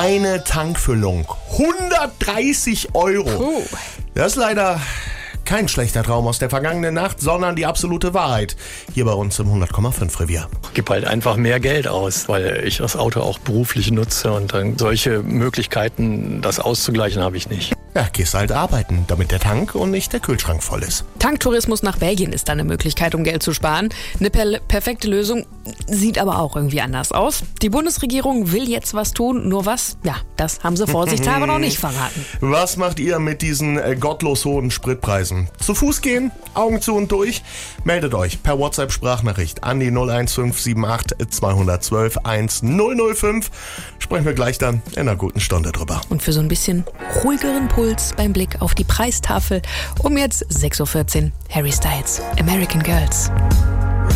Eine Tankfüllung. 130 €. Puh. Das ist leider kein schlechter Traum aus der vergangenen Nacht, sondern die absolute Wahrheit. Hier bei uns im 100,5 Revier. Gib halt einfach mehr Geld aus, weil ich das Auto auch beruflich nutze und dann solche Möglichkeiten, das auszugleichen, habe ich nicht. Ja, gehst halt arbeiten, damit der Tank und nicht der Kühlschrank voll ist. Tanktourismus nach Belgien ist da eine Möglichkeit, um Geld zu sparen. Eine perfekte Lösung, sieht aber auch irgendwie anders aus. Die Bundesregierung will jetzt was tun, nur was? Ja, das haben sie vorsichtshalber noch nicht verraten. Was macht ihr mit diesen gottlos hohen Spritpreisen? Zu Fuß gehen, Augen zu und durch? Meldet euch per WhatsApp-Sprachnachricht an die 01578 212 1005. Sprechen wir gleich dann in einer guten Stunde drüber. Und für so ein bisschen ruhigeren Puls beim Blick auf die Preistafel um jetzt 6:14 Uhr Harry Styles, American Girls.